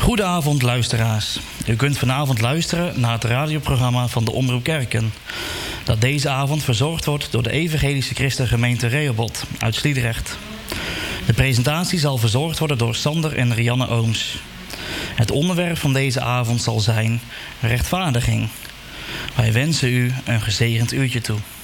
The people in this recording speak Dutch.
Goedenavond luisteraars. U kunt vanavond luisteren naar het radioprogramma van de Omroep Kerken, dat deze avond verzorgd wordt door de Evangelische Christengemeente Rehoboth uit Sliedrecht. De presentatie zal verzorgd worden door Sander en Rianne Ooms. Het onderwerp van deze avond zal zijn rechtvaardiging. Wij wensen u een gezegend uurtje toe.